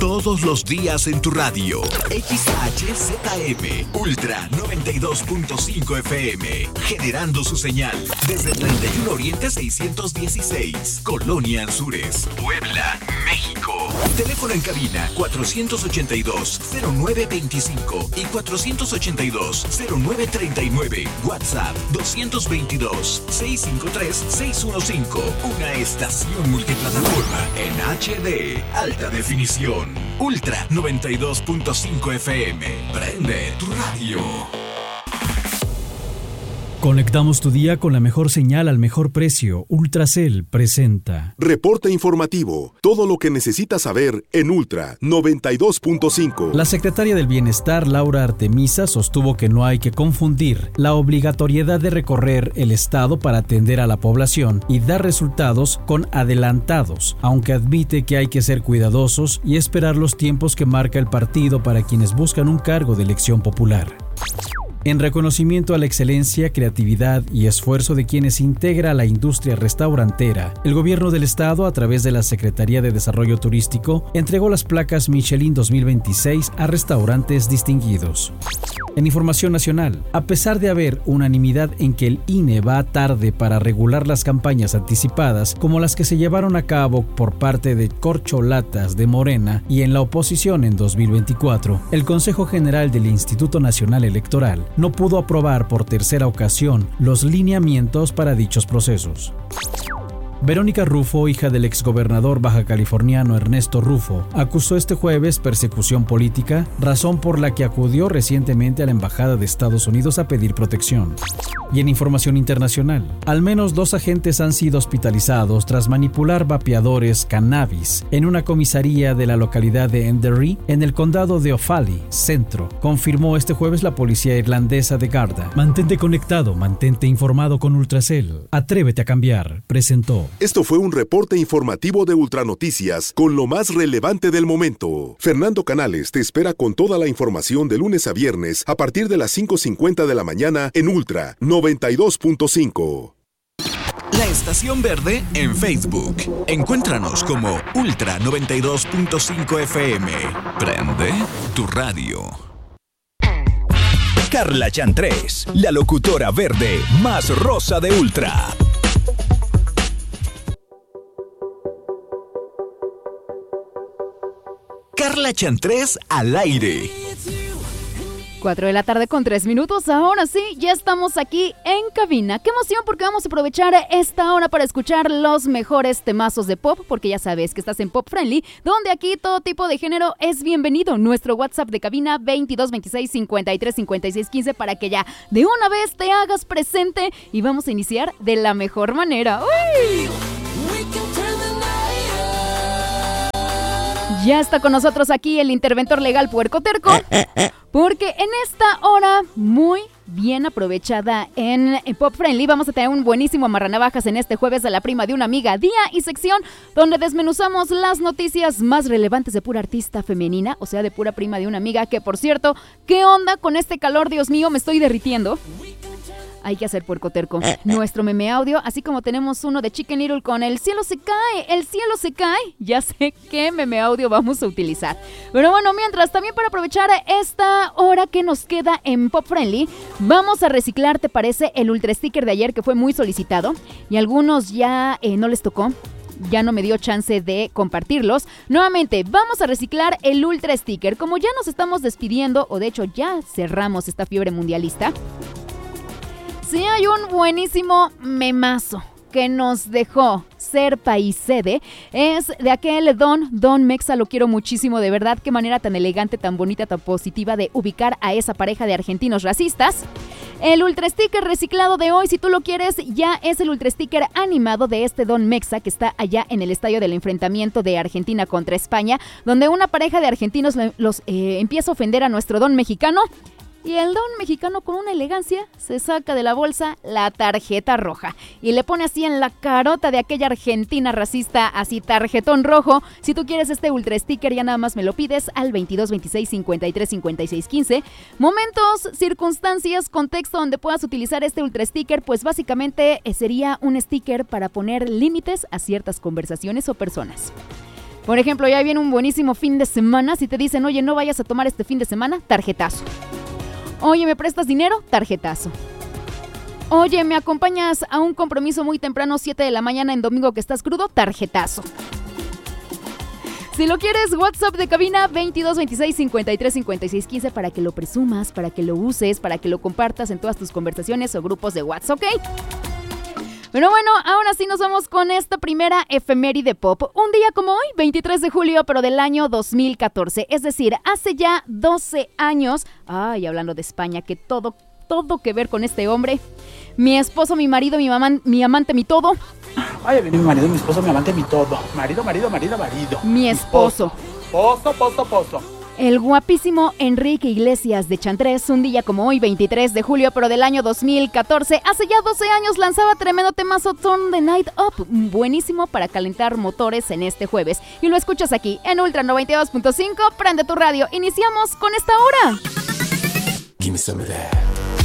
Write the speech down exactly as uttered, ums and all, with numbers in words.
Todos los días en tu radio. X H Z M Ultra noventa y dos punto cinco F M. Generando su señal desde treinta y uno Oriente seiscientos dieciséis. Colonia Anzures, Puebla, México. Teléfono en cabina cuatrocientos ochenta y dos, cero nueve veinticinco y cuatrocientos ochenta y dos, cero nueve treinta y nueve. WhatsApp doscientos veintidós, seiscientos cincuenta y tres, seiscientos quince. Una estación multiplataforma en H D, alta definición. Ultra noventa y dos punto cinco F M. Prende tu radio. Conectamos tu día con la mejor señal al mejor precio. Ultracel presenta Reporte informativo. Todo lo que necesitas saber en Ultra noventa y dos punto cinco. La secretaria del Bienestar, Laura Artemisa, sostuvo que no hay que confundir la obligatoriedad de recorrer el estado para atender a la población y dar resultados con adelantados, aunque admite que hay que ser cuidadosos y esperar los tiempos que marca el partido para quienes buscan un cargo de elección popular. En reconocimiento a la excelencia, creatividad y esfuerzo de quienes integra la industria restaurantera, el gobierno del estado, a través de la Secretaría de Desarrollo Turístico, entregó las placas Michelin dos mil veintiséis a restaurantes distinguidos. En información nacional, a pesar de haber unanimidad en que el I N E va tarde para regular las campañas anticipadas, como las que se llevaron a cabo por parte de corcholatas de Morena y en la oposición en dos mil veinticuatro, el Consejo General del Instituto Nacional Electoral no pudo aprobar por tercera ocasión los lineamientos para dichos procesos. Verónica Rufo, hija del exgobernador bajacaliforniano Ernesto Rufo, acusó este jueves persecución política, razón por la que acudió recientemente a la Embajada de Estados Unidos a pedir protección. Y en información internacional, al menos dos agentes han sido hospitalizados tras manipular vapeadores cannabis en una comisaría de la localidad de Enderry, en el condado de Offaly, centro, confirmó este jueves la policía irlandesa de Garda. Mantente conectado, mantente informado con Ultracel. Atrévete a cambiar, presentó. Esto fue un reporte informativo de Ultranoticias con lo más relevante del momento. Fernando Canales te espera con toda la información de lunes a viernes a partir de las cinco cincuenta de la mañana en Ultra noventa y dos punto cinco. La Estación Verde en Facebook. Encuéntranos como Ultra noventa y dos punto cinco F M. Prende tu radio. Carla Chantrés, la locutora verde más rosa de Ultra. Carla Chantrés al aire. cuatro de la tarde con tres minutos. Ahora sí, ya estamos aquí en cabina. Qué emoción, porque vamos a aprovechar esta hora para escuchar los mejores temazos de pop, porque ya sabes que estás en Pop Friendly, donde aquí todo tipo de género es bienvenido. Nuestro WhatsApp de cabina veintidós veintiséis cincuenta y tres cincuenta y seis quince para que ya de una vez te hagas presente y vamos a iniciar de la mejor manera. ¡Uy! Ya está con nosotros aquí el interventor legal Puerco Terco, porque en esta hora muy bien aprovechada en Pop Friendly vamos a tener un buenísimo amarranavajas en este jueves de la prima de una amiga, día y sección donde desmenuzamos las noticias más relevantes de pura artista femenina, o sea, de pura prima de una amiga, que por cierto, ¿qué onda con este calor? Dios mío, me estoy derritiendo. Hay que hacer Puerco Terco nuestro meme audio, así como tenemos uno de Chicken Little con el cielo se cae, el cielo se cae. Ya sé qué meme audio vamos a utilizar. Pero bueno, mientras, también para aprovechar esta hora que nos queda en Pop Friendly, vamos a reciclar, ¿te parece? El ultra sticker de ayer, que fue muy solicitado y algunos ya eh, no les tocó. Ya no me dio chance de compartirlos. Nuevamente, vamos a reciclar el ultra sticker. Como ya nos estamos despidiendo, o de hecho ya cerramos esta fiebre mundialista, sí hay un buenísimo memazo que nos dejó Serpa y Sede. Es de aquel Don, Don Mexa, lo quiero muchísimo, de verdad. Qué manera tan elegante, tan bonita, tan positiva de ubicar a esa pareja de argentinos racistas. El ultra sticker reciclado de hoy, si tú lo quieres, ya es el ultra sticker animado de este Don Mexa que está allá en el estadio del enfrentamiento de Argentina contra España, donde una pareja de argentinos los eh, empieza a ofender a nuestro Don mexicano. Y el Don mexicano, con una elegancia, se saca de la bolsa la tarjeta roja y le pone así en la carota de aquella argentina racista, así tarjetón rojo. Si tú quieres este ultra sticker, ya nada más me lo pides al veintidós veintiséis cincuenta y tres cincuenta y seis quince. Momentos, circunstancias, contexto donde puedas utilizar este ultra sticker, pues básicamente sería un sticker para poner límites a ciertas conversaciones o personas. Por ejemplo, ya viene un buenísimo fin de semana. Si te dicen, oye, no vayas a tomar este fin de semana, tarjetazo. Oye, ¿me prestas dinero? Tarjetazo. Oye, ¿me acompañas a un compromiso muy temprano, siete de la mañana en domingo que estás crudo? Tarjetazo. Si lo quieres, WhatsApp de cabina veintidós veintiséis cincuenta y tres cincuenta y seis quince para que lo presumas, para que lo uses, para que lo compartas en todas tus conversaciones o grupos de WhatsApp, ¿ok? Pero bueno, ahora sí nos vamos con esta primera efeméride pop. Un día como hoy, veintitrés de julio, pero del año dos mil catorce. Es decir, hace ya doce años. Ay, hablando de España, que todo, todo que ver con este hombre. Mi esposo, mi marido, mi mamá, mi amante, mi todo. Ay, viene mi marido, mi esposo, mi amante, mi todo. Marido, marido, marido, marido. Mi esposo. Pozo, pozo, pozo. El guapísimo Enrique Iglesias de Chantrés, un día como hoy, veintitrés de julio, pero del año dos mil catorce, hace ya doce años lanzaba tremendo temazo Turn the Night Up, buenísimo para calentar motores en este jueves. Y lo escuchas aquí en Ultra noventa y dos punto cinco, prende tu radio. Iniciamos con esta hora. Give me some of that.